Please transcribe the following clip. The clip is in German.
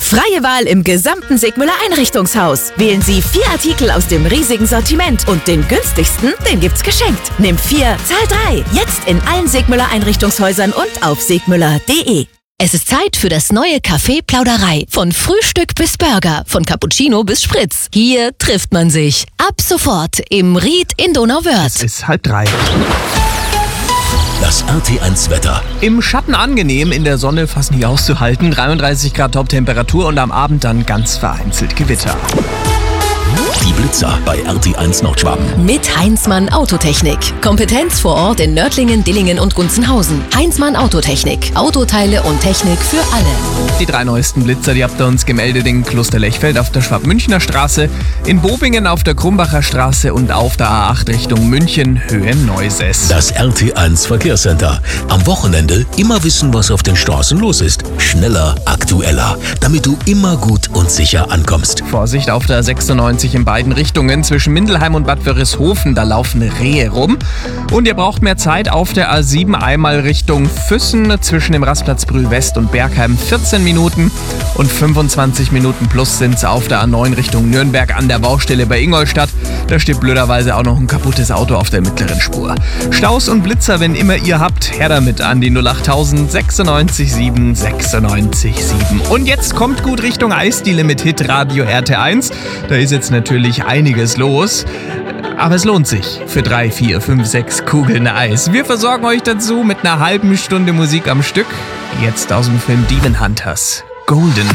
Freie Wahl im gesamten Sigmüller Einrichtungshaus. Wählen Sie 4 Artikel aus dem riesigen Sortiment und den günstigsten, den gibt's geschenkt. Nimm 4, zahl 3. Jetzt in allen Sigmüller Einrichtungshäusern und auf sigmüller.de. Es ist Zeit für das neue Café Plauderei. Von Frühstück bis Burger, von Cappuccino bis Spritz. Hier trifft man sich. Ab sofort im Ried in Donauwörth. Es ist 2:30. Das RT1 Wetter. Im Schatten angenehm, in der Sonne fast nicht auszuhalten. 33 Grad Top-Temperatur und am Abend dann ganz vereinzelt Gewitter. Die Blitzer bei RT1 Nordschwaben. Mit Heinzmann Autotechnik. Kompetenz vor Ort in Nördlingen, Dillingen und Gunzenhausen. Heinzmann Autotechnik. Autoteile und Technik für alle. Die 3 neuesten Blitzer, die habt ihr uns gemeldet in Klosterlechfeld auf der Schwab-Münchner Straße, in Bobingen auf der Krumbacher Straße und auf der A8 Richtung München, Höhe Neuses. Das RT1 Verkehrscenter. Am Wochenende immer wissen, was auf den Straßen los ist. Schneller, aktueller, damit du immer gut und sicher ankommst. Vorsicht auf der 96 in beiden Richtungen zwischen Mindelheim und Bad Wörishofen, da laufen Rehe rum. Und ihr braucht mehr Zeit auf der A7 einmal Richtung Füssen zwischen dem Rastplatz Brühl West und Bergheim 14 Minuten und 25 Minuten plus sind es auf der A9 Richtung Nürnberg an der Baustelle bei Ingolstadt. Da steht blöderweise auch noch ein kaputtes Auto auf der mittleren Spur. Staus und Blitzer, wenn immer ihr habt, her damit an die 08000 96 7 96 7. Und jetzt kommt gut Richtung Eisdiele mit Hitradio RT1. Da ist jetzt natürlich einiges los. Aber es lohnt sich für 3, 4, 5, 6 Kugeln Eis. Wir versorgen euch dazu mit einer halben Stunde Musik am Stück. Jetzt aus dem Film Demon Hunters. Golden.